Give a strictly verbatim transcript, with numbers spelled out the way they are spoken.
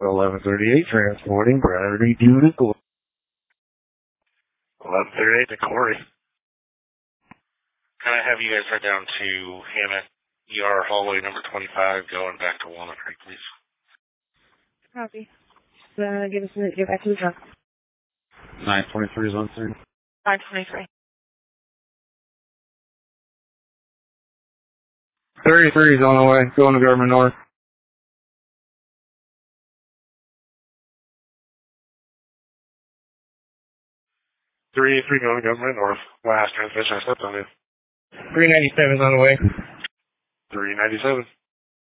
eleven thirty-eight, transporting Bradley due to Corey. eleven thirty-eight to Corey. Can I have you guys head down to Hammett E R hallway number twenty-five, going back to Walnut Creek, please? Copy. Uh, give us a minute to get back to the truck. nine twenty-three is on three. nine twenty-three. thirty-three is on the way, going to Government North. three eighty-three going to Government North. Last transmission I stepped on you. three ninety-seven is on the way. three ninety-seven.